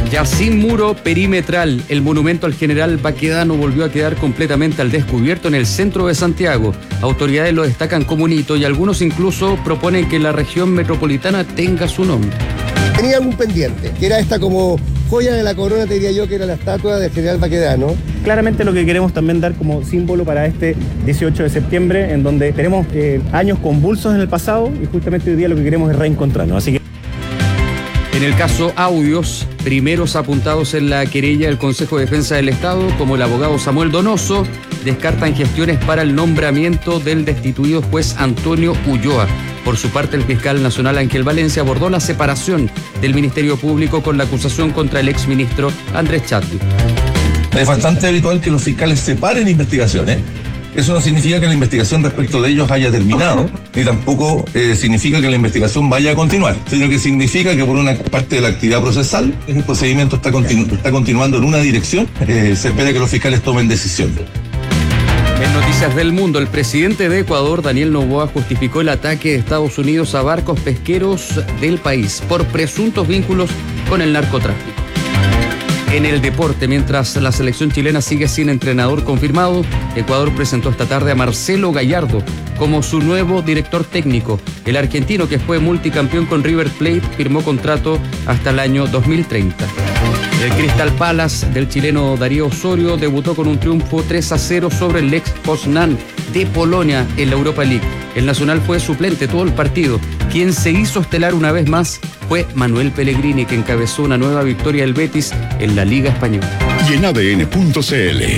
Ya sin muro perimetral, el monumento al general Baquedano volvió a quedar completamente al descubierto en el centro de Santiago. Autoridades lo destacan como un hito y algunos incluso proponen que la región metropolitana tenga su nombre. Tenía algún pendiente, que era esta como joya de la corona, te diría yo, que era la estatua del general Baquedano. Claramente lo que queremos también dar como símbolo para este 18 de septiembre, en donde tenemos años convulsos en el pasado y justamente hoy día lo que queremos es reencontrarnos. Así que... En el caso Audios, primeros apuntados en la querella del Consejo de Defensa del Estado, como el abogado Samuel Donoso, descartan gestiones para el nombramiento del destituido juez Antonio Ulloa. Por su parte, el fiscal nacional Ángel Valencia abordó la separación del Ministerio Público con la acusación contra el exministro Andrés Chadwick. Es bastante habitual que los fiscales separen investigaciones. Eso no significa que la investigación respecto de ellos haya terminado, ni tampoco significa que la investigación vaya a continuar, sino que significa que por una parte de la actividad procesal, el procedimiento está continuando en una dirección, se espera que los fiscales tomen decisiones. En noticias del mundo, el presidente de Ecuador, Daniel Noboa, justificó el ataque de Estados Unidos a barcos pesqueros del país por presuntos vínculos con el narcotráfico. En el deporte, mientras la selección chilena sigue sin entrenador confirmado, Ecuador presentó esta tarde a Marcelo Gallardo como su nuevo director técnico. El argentino, que fue multicampeón con River Plate, firmó contrato hasta el año 2030. El Crystal Palace del chileno Darío Osorio debutó con un triunfo 3-0 sobre el Lech Poznan de Polonia en la Europa League. El nacional fue suplente todo el partido. Quien se hizo estelar una vez más fue Manuel Pellegrini, que encabezó una nueva victoria del Betis en la Liga Española. Y en ADN.cl.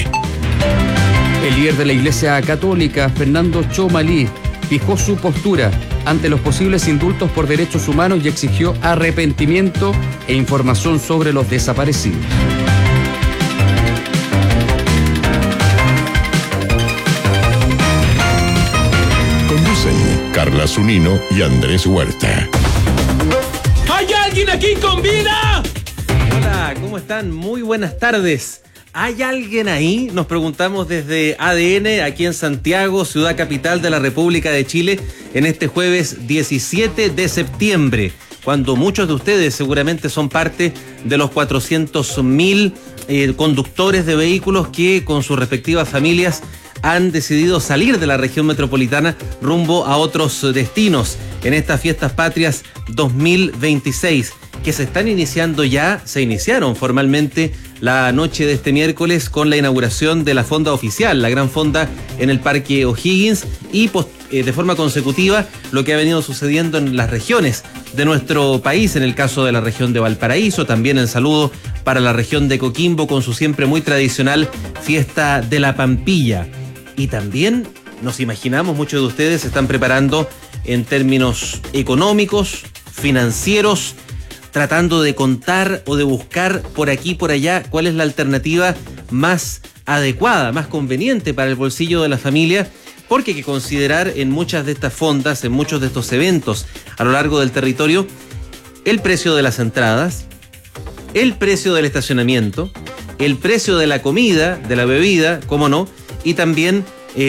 El líder de la Iglesia Católica, Fernando Chomalí, fijó su postura ante los posibles indultos por derechos humanos y exigió arrepentimiento e información sobre los desaparecidos. Conducen Carla Zunino y Andrés Huerta. ¿Hay alguien aquí con vida? Hola, ¿cómo están? Muy buenas tardes. ¿Hay alguien ahí? Nos preguntamos desde ADN, aquí en Santiago, ciudad capital de la República de Chile, en este jueves 17 de septiembre, cuando muchos de ustedes seguramente son parte de los 400.000 conductores de vehículos que con sus respectivas familias han decidido salir de la región metropolitana rumbo a otros destinos en estas fiestas patrias 2026, que se están iniciando ya, se iniciaron formalmente la noche de este miércoles con la inauguración de la fonda oficial, la gran fonda en el Parque O'Higgins, y de forma consecutiva lo que ha venido sucediendo en las regiones de nuestro país, en el caso de la región de Valparaíso, también el saludo para la región de Coquimbo con su siempre muy tradicional fiesta de la Pampilla. Y también nos imaginamos, muchos de ustedes se están preparando en términos económicos, financieros, tratando de contar o de buscar por aquí, por allá, cuál es la alternativa más adecuada, más conveniente para el bolsillo de la familia, porque hay que considerar en muchas de estas fondas, en muchos de estos eventos a lo largo del territorio, el precio de las entradas, el precio del estacionamiento, el precio de la comida, de la bebida, cómo no, y también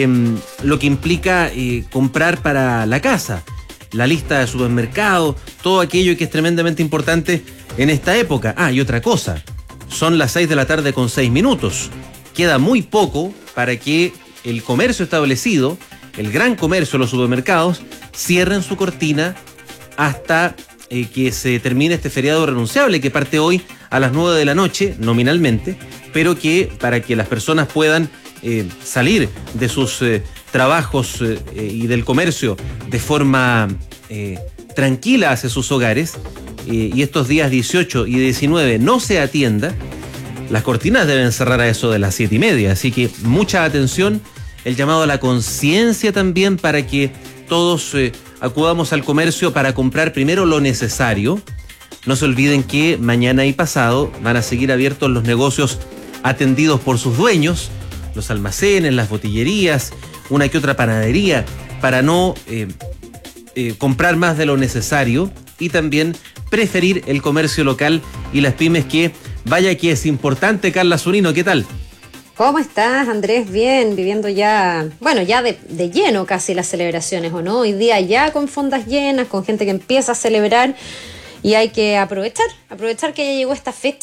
lo que implica comprar para la casa, la lista de supermercado, todo aquello que es tremendamente importante en esta época. Ah, y otra cosa, son las 6 de la tarde con 6 minutos. Queda muy poco para que el comercio establecido, el gran comercio, los supermercados, cierren su cortina hasta que se termine este feriado renunciable que parte hoy a las 9 de la noche, nominalmente, pero que para que las personas puedan salir de sus trabajos y del comercio de forma tranquila hacia sus hogares, y estos días 18 y 19 no se atienda, las cortinas deben cerrar a eso de las 7:30, así que mucha atención, el llamado a la conciencia también para que todos acudamos al comercio para comprar primero lo necesario. No se olviden que mañana y pasado van a seguir abiertos los negocios atendidos por sus dueños, los almacenes, las botillerías, una que otra panadería, para no comprar más de lo necesario y también preferir el comercio local y las pymes, que vaya que es importante. Carla Zunino, ¿qué tal? ¿Cómo estás, Andrés? Bien, viviendo ya, bueno, ya de lleno casi las celebraciones, ¿o no? Hoy día ya con fondas llenas, con gente que empieza a celebrar, y hay que aprovechar que ya llegó esta fecha